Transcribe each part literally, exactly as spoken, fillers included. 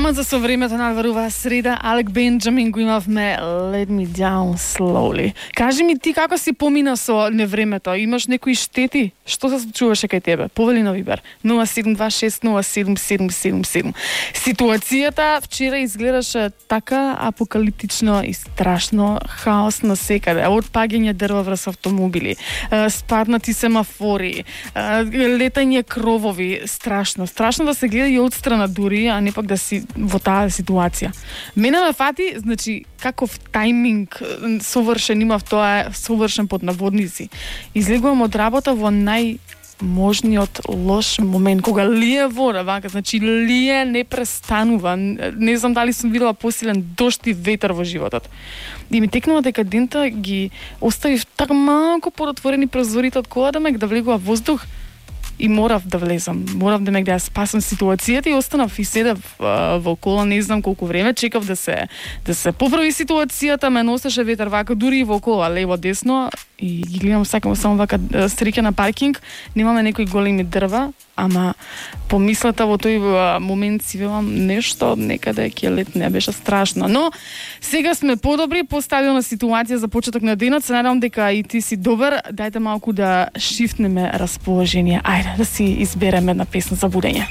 Времето со времето наварува среда, Алек Бенджамин го имавме Let Me Down Slowly. Кажи ми ти како си помина со невремето? Имаш некои штети? Што се случуваше кај тебе? Повели на Вибер нула седум два шест нула седум седум седум седум. Ситуацијата вчера изгледаше така апокалиптично и страшно, хаос на секаде. Од паѓање дрва врз автомобили, спаднати семафори, летање кровови, страшно. Страшно да се гледа и од страна дури, а не пак да си во таа ситуација. Мене ме фати, значи, каков тајминг совршен имав, тоа е совршен под наводници. Излегувам од работа во најможниот лош момент, кога лие вода, вака, значи лие не престанува. Не знам дали сум видела посилен дожд и ветер во животот. И ми текнува дека дента ги оставив така малку подотворени прозорите од кола да ме да влегува воздух. И морав да влезам, морав да ме да спасам ситуацијата и останав и седев во кола не знам колку време, чекав да се да се поправи ситуацијата, ме носеше ветер вака дури и во кола, лево десно и ги гледам сакам само вака среќа на паркинг, немаме некои големи дрва, ама помислата во тој момент си велам нешто некаде ќе летне, беше страшно, но сега сме подобри, постабилна ситуација за почеток на денот, се надевам дека и ти си добар, дајте малку да шифнеме расположение. Ајде да си избереме една песна за будење.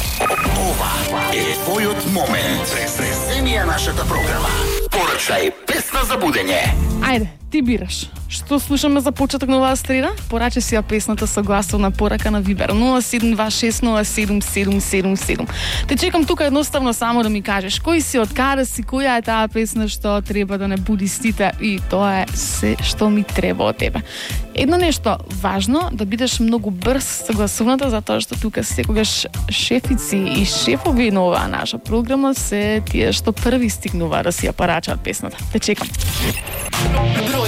Ова е твојот момент. Преземија нашата програма. Порачај песна за будење. Ајде, ти бираш. Што слушаме за почеток на оваа среда? Порачај си ја песната со гласовна порака на Вибер нула седум два шест нула седум седум седум седум. Те чекам тука едноставно само да ми кажеш кој си, од каде си, која е таа песна што треба да не буди стите и тоа е се што ми треба од тебе. Едно нешто важно, да бидеш многу брз со гласовната, затоа што тука секогаш шефици и шефови на оваа наша програма се тие што први стигнува да си ја порачаат песната. Те чекам.